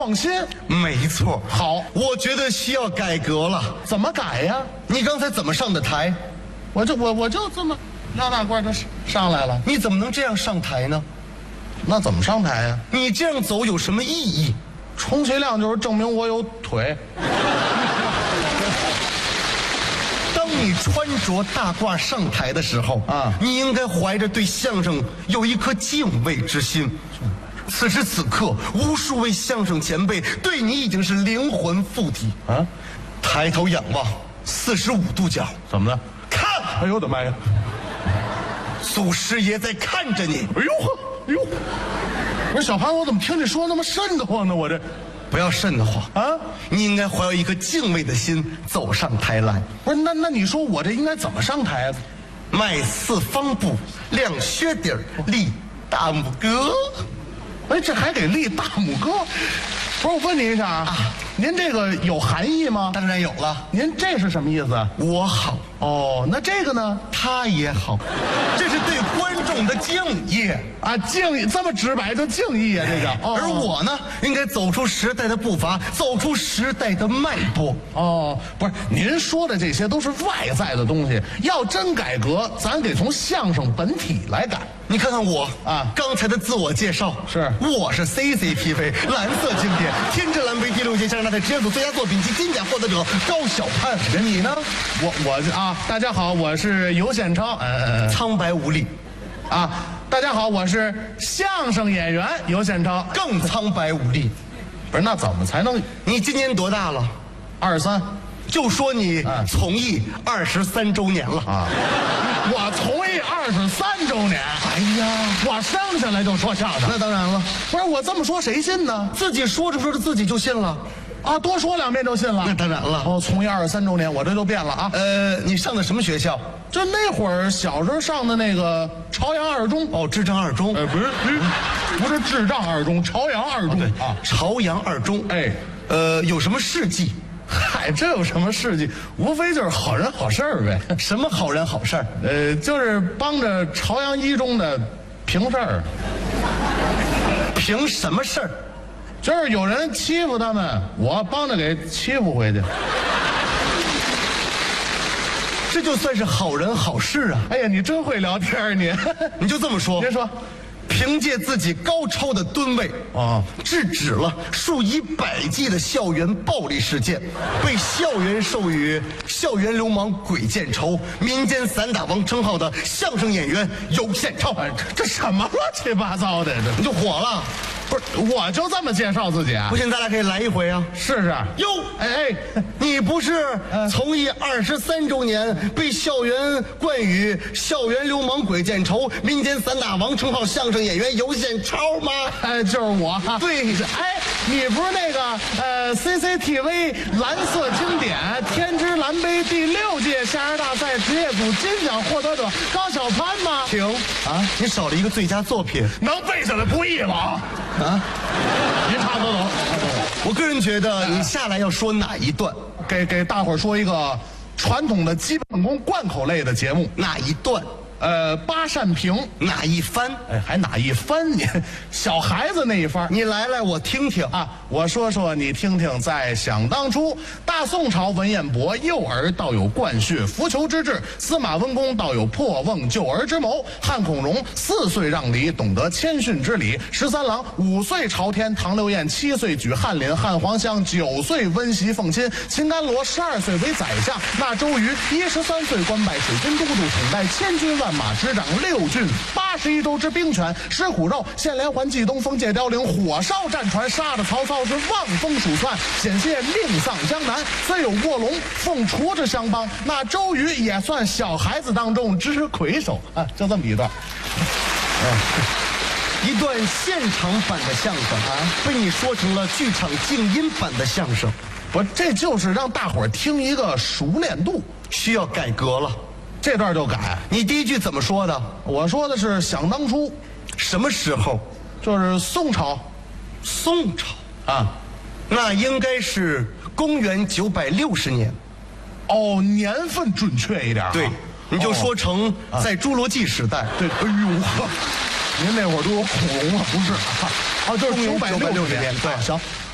创新。 没错， 好， 我觉得需要改革了。 怎么改呀？ 你刚才怎么上的台？ 我就这么拉大褂就上来了。 你怎么能这样上台呢？ 那怎么上台呀？ 你这样走有什么意义？ 充其量就是证明我有腿。 当你穿着大褂上台的时候啊， 你应该怀着对相声有一颗敬畏之心。此时此刻，无数位相声前辈对你已经是灵魂附体啊！ 抬头仰望，45度角， 怎么了？ 看， 哎呦我的妈呀！ 祖师爷在看着你。 哎呦呵，哎呦！不是小潘，我怎么听你说那么瘆得慌呢？我这不要瘆得慌啊！ 你应该怀有一颗敬畏的心走上台来。 不是，那你说我这应该怎么上台啊？ 迈4方步，亮靴底儿，立大拇哥。 哎，这还得立大拇哥？不是，我问您一下啊，您这个有含义吗？ 当然有了， 您这是什么意思？ 我好哦，那这个呢？ 他也好，这是对观众的敬意啊，敬意这么直白就敬意啊，这个。哦、 而我呢，应该走出时代的步伐，走出时代的脉搏。 哦，不是，您说的这些都是外在的东西，要真改革，咱得从相声本体来改。 你看看我啊， 刚才的自我介绍我是 CCTV 蓝色经典天之蓝杯第6届相声大赛职业组最佳作品及金奖获得者高晓攀。 你呢？我啊，大家好，我是尤宪超， 苍白无力。 啊，大家好，我是相声演员尤宪超， 更苍白无力。 不是，那怎么才能？ 你今年多大了 ？23。 就说你从艺23周年了啊！我从艺23周年。哎呀，我生下来就说相声。 那当然了， 不是我这么说谁信呢？ 自己说着说着自己就信了。 啊，多说2遍就信了。 那当然了。 哦，从艺23周年，我这就变了啊。 你上的什么学校？ 就那会儿小时候上的那个朝阳二中。 哦，智障二中。 不是智障二中，朝阳二中啊，朝阳二中。 哎， 有什么事迹？ 嗨，这有什么事迹？无非就是好人好事儿呗。 什么好人好事儿？ 就是帮着朝阳一中的平事儿。 平什么事儿？ 就是有人欺负他们，我帮着给欺负回去。 这就算是好人好事啊！ 哎呀，你真会聊天儿你。 你就这么说。 别说。 凭借自己高超的吨位制止了数以百计的校园暴力事件，被校园授予“校园流氓鬼见愁”、“民间散打王”称号的相声演员尤宪超。 这什么乱七八糟的？这你就火了。 不是，我就这么介绍自己啊？ 不信，咱俩可以来一回啊！ 试试。 哟，你不是从艺23周年，被校园冠以“校园流氓鬼见愁”、“民间散打王”称号相声演员尤宪超吗？ 就是我。 对， 你不是那个CCTV 蓝色经典天之蓝杯第6届相声大赛职业组金奖获得者高晓攀吗？ 停啊！你少了一个最佳作品， 能背下来不易吗？啊，您差不多走。 我个人觉得你下来要说哪一段？ 给大伙儿说一个传统的基本功贯口类的节目。 哪一段？ 八扇屏。 哪一番？ 还哪一番？你小孩子那一番， 你来我听听啊！我说说你听听。在想当初，大宋朝文彦博幼儿道有灌血扶裘之志，司马温公道有破瓮救儿之谋，汉孔融4岁让梨，懂得谦逊之礼；13郎5岁朝天，唐刘晏7岁举翰林，汉黄香9岁温习奉亲，秦甘罗12岁为宰相，那周瑜13岁官拜水军都督，统带千军万马，执掌6郡81州之兵权。石虎肉献连环计东风借凋零，火烧战船，杀得曹操是望风鼠窜，险些命丧江南。虽有卧龙凤雏之相帮，那周瑜也算小孩子当中之魁首啊！就这么一段。 一段现场版的相声被你说成了剧场静音版的相声。 不，这就是让大伙儿听一个熟练度， 需要改革了。 这段就改。 你第一句怎么说的？ 我说的是想当初。 什么时候？ 就是宋朝。 宋朝啊， 那应该是公元960年。 哦，年份准确一点。 对，你就说成在侏罗纪时代。 对，哎呦呵，您那会儿都有恐龙了，不是？就是960年。 对， 行。